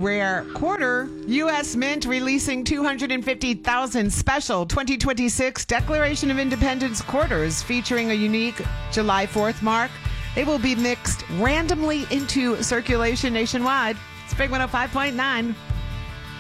rare quarter. U.S. Mint releasing 250,000 special 2026 Declaration of Independence quarters featuring a unique July 4th mark. They will be mixed randomly into circulation nationwide. It's Big 105.9.